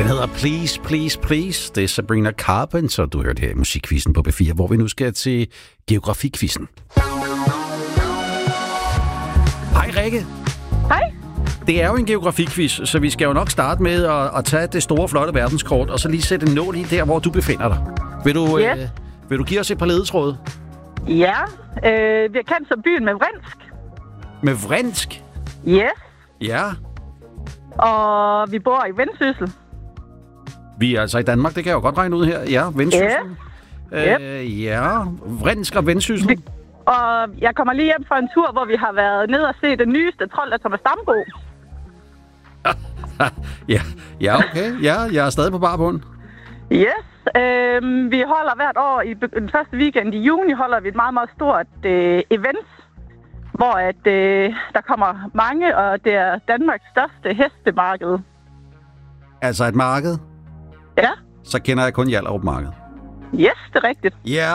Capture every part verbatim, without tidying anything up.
Den hedder Please, Please, Please. Det er Sabrina Carpenter, du hørte her i Musikquizzen på B fire, hvor vi nu skal til Geografiquizzen. Hej Rikke. Hej. Det er jo en geografiquiz, så vi skal jo nok starte med at, at tage det store, flotte verdenskort, og så lige sætte en nål i der, hvor du befinder dig. Vil du, yes. øh, vil du give os et par ledetråde? Ja, øh, vi er kendt som byen med Vrinsk. Med Vrinsk? Yes. Ja. Og vi bor i Vendsyssel. Vi er altså i Danmark, det kan jeg jo godt regne ud her. Ja, Vendsyssel. Yes. Øh, yep. Ja, Vrinsk og Vendsyssel. Vi, og jeg kommer lige hjem fra en tur, hvor vi har været ned og set den nyeste trold af Thomas Dambo. ja, ja, okay. Ja, jeg er stadig på barbund. Yes. Øh, vi holder hvert år, i den første weekend i juni, holder vi et meget, meget stort øh, event, hvor at, øh, der kommer mange, og det er Danmarks største hestemarked. Altså et marked? Ja. Så kender jeg kun Hjallerup Marked. Yes, det er rigtigt. Ja!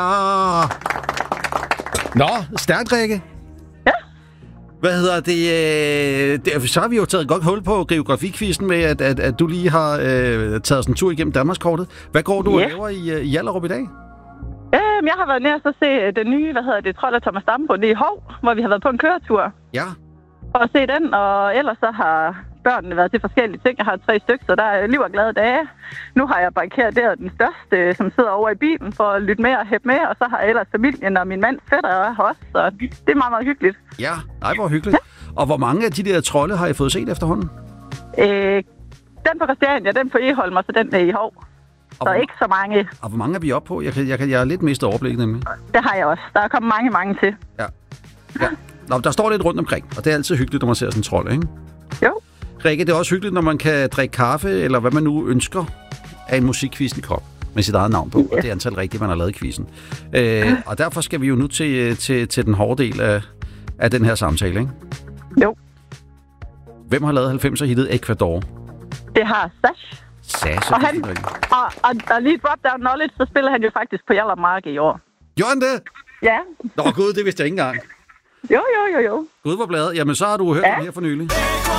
Nå, stærkt, Rikke. Ja. Hvad hedder det, øh, det? Så har vi jo taget godt hul på geografikvisten med, at, at, at du lige har øh, taget sådan en tur igennem Danmarkskortet. Hvad går du yeah. og laver i, i Hjallerup i dag? Øhm, jeg har været nede og så se den nye, hvad hedder det, trold af Thomas Dambo, det er i Hov, hvor vi har været på en køretur. Ja. For at se den, og ellers så har børnene været til forskellige ting. Jeg har tre stykker, så der er liv og glade dage. Nu har jeg barrikaderet den største, som sidder over i bilen for at lytte med og hæppe med, og så har jeg ellers familien og min mand fætter og også, så det er meget, meget hyggeligt. Ja, nej, hvor hyggeligt. Ja. Og hvor mange af de der trolde har I fået set efterhånden? Øh, den på Christiania, den på Eholm, og så den der i Hov. Så hvor, ikke så mange. Og hvor mange er vi oppe på? Jeg, kan, jeg, kan, jeg er lidt mistet overblik nemlig. Det har jeg også. Der er kommet mange, mange til. Ja. Ja. Nå, der står lidt rundt omkring, og det er altid hyggeligt, når man ser sådan en trold, ikke? Jo. Rikke, det er også hyggeligt, når man kan drikke kaffe, eller hvad man nu ønsker, af en musikquiz i kop, med sit eget navn på, yeah. og det er antal rigtigt, man har lavet i quizzen. Øh, og derfor skal vi jo nu til, til, til den hårde del af, af den her samtale, ikke? Jo. Hvem har lavet halvfemser-hittet Ecuador? Det har Sash. Sash, og, han, og, og, og lige drop down knowledge, så spiller han jo faktisk på Hjallerup Marked i år. Gjorde han det? Ja. Nå gud, det vidste jeg ikke engang. Jo, jo, jo, jo. Gud, hvor bladet. Jamen, så har du hørt ja. det her for nylig.